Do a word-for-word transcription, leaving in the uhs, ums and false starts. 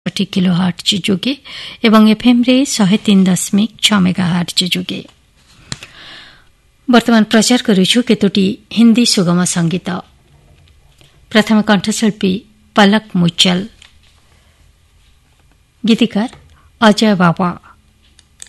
ଷାଠିଏ କିଲୋ ହାର୍ଟଜ ଯୋଗେ ଏବଂ ଏଫ୍ଏମ୍ରେ ଶହେ ତିନି ଦଶମିକ ଛଅ ମେଗା ହାର୍ଟଜ ଯୋଗେ। ବର୍ତ୍ତମାନ ପ୍ରଚାର କରୁଛୁ କେତୋଟି ହିନ୍ଦୀ ସୁଗମ ସଙ୍ଗୀତ। ପ୍ରଥମ କଣ୍ଠଶିଳ୍ପୀ ପଲକ ମୁଚଲ, ଗୀତିକାର ଅଜୟ ବାବା।